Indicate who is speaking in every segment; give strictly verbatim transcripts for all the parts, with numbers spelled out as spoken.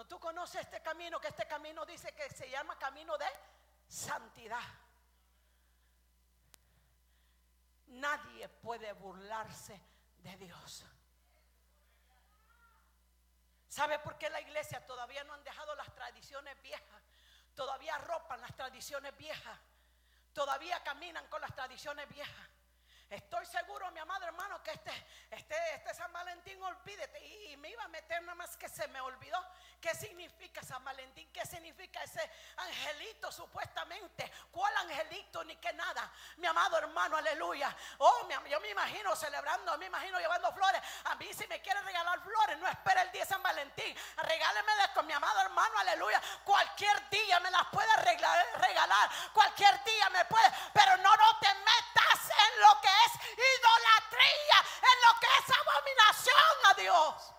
Speaker 1: tú conoces este camino, que este camino dice que se llama camino de santidad. Nadie puede burlarse de Dios. ¿Sabe por qué la iglesia todavía no han dejado las tradiciones viejas? Todavía arropan las tradiciones viejas. Todavía caminan con las tradiciones viejas. Estoy seguro, mi amado hermano, que este, este, este San Valentín, olvídate. Y, y me iba a meter nada más que se me olvidó. ¿Qué significa San Valentín? ¿Qué significa ese angelito supuestamente? ¿Cuál angelito? Ni que nada. Mi amado hermano, aleluya. Oh, mi, yo me imagino celebrando, me imagino llevando flores. A mí si me quiere regalar flores, no espera el día de San Valentín. Regálemelas con mi amado hermano, aleluya. Cualquier día me las puede regalar, regalar. Cualquier día me puede. Pero no, no te metas en lo que es idolatría, en lo que es abominación a Dios.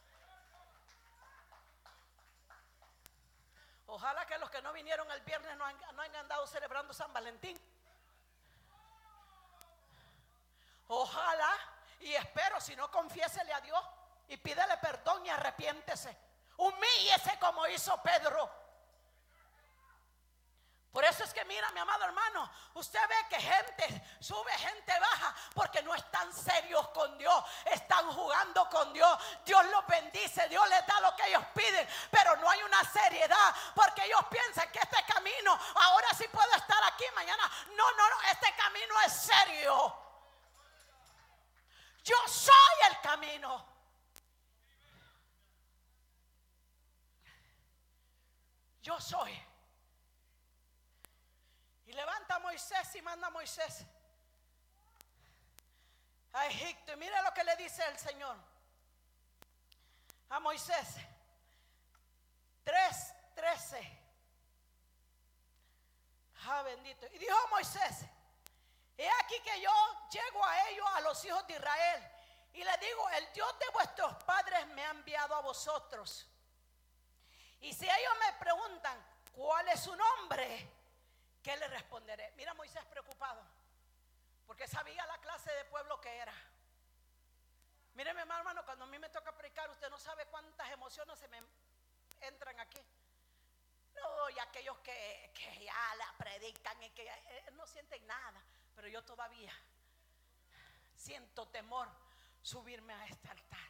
Speaker 1: Ojalá que los que no vinieron el viernes no han, no han andado celebrando San Valentín. Ojalá y espero, si no, confiésele a Dios y pídele perdón y arrepiéntese. Humíllese como hizo Pedro. Por eso es que mira, mi amado hermano, usted ve que gente sube, gente baja, porque no están serios con Dios, están jugando con Dios. Dios los bendice, Dios les da lo que ellos piden, pero no hay una seriedad, porque ellos piensan que este camino, ahora sí puedo estar aquí, mañana no, no, no, este camino es serio. Yo soy el camino. Yo soy. Y levanta a Moisés y manda a Moisés a Egipto. Y mire lo que le dice el Señor a Moisés. tres trece. Ah, bendito. Y dijo Moisés: he aquí que yo llego a ellos, a los hijos de Israel, y les digo: el Dios de vuestros padres me ha enviado a vosotros. Y si ellos me preguntan cuál es su nombre, ¿qué le responderé? Mira, Moisés preocupado, porque sabía la clase de pueblo que era. Mire, mi hermano, cuando a mí me toca predicar, usted no sabe cuántas emociones se me entran aquí. No, y aquellos que, que ya la predican y que eh, no sienten nada, pero yo todavía siento temor subirme a este altar.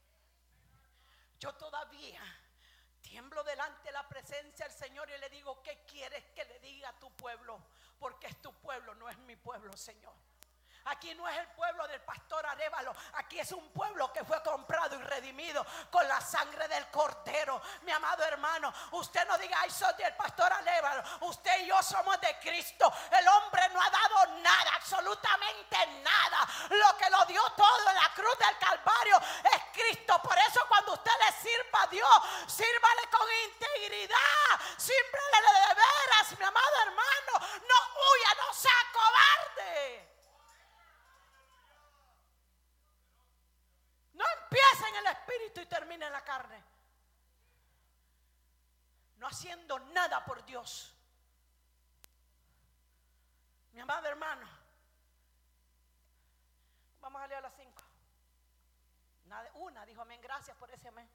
Speaker 1: Yo todavía tiemblo delante de la presencia del Señor y le digo: ¿qué quieres que le diga a tu pueblo? Porque es tu pueblo, no es mi pueblo, Señor. Aquí no es el pueblo del pastor Arévalo. Aquí es un pueblo que fue comprado y redimido con la sangre del Cordero. Mi amado hermano, usted no diga: ay, soy del pastor Arévalo. Usted y yo somos de Cristo. El hombre no ha dado nada, absolutamente nada. Lo que lo dio todo en la cruz del Calvario es Cristo. Por eso cuando usted le sirva a Dios, sírvale con integridad, sírvale de veras, mi amado hermano. No huya, no sea cobarde. No empiece en el espíritu y termine en la carne. No haciendo nada por Dios. Mi amado hermano, vamos a leer a las cinco. Una dijo amén, gracias por ese amén.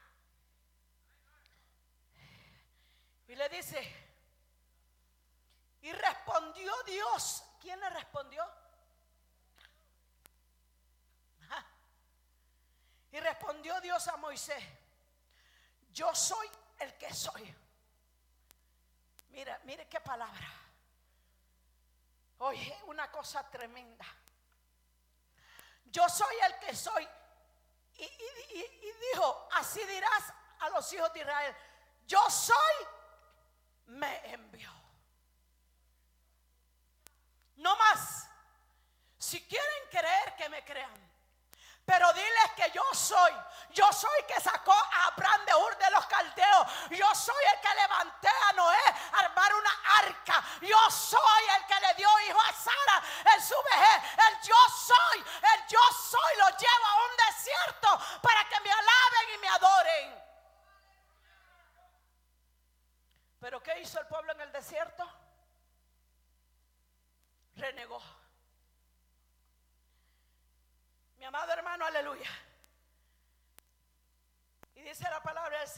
Speaker 1: Y le dice: y respondió Dios. ¿Quién le respondió? Ajá. Y respondió Dios a Moisés: yo soy el que soy. Mira, mire qué palabra. Oye, una cosa tremenda. Yo soy el que soy. Y, y, y, y dijo: así dirás a los hijos de Israel: yo soy, me envió. No más. Si quieren creer, que me crean. Pero diles que yo soy. Yo soy que sacó a Abraham de Ur de los Caldeos. Yo soy el que levanté a Noé a armar una arca. Yo soy el que le dio hijo a Sara en su vejez. El yo soy, el yo soy lo llevo a un desierto para que me alaben y me adoren. ¿Pero qué hizo el pueblo en el desierto? Renegó. Mi amado hermano, aleluya. Y dice la palabra del Señor.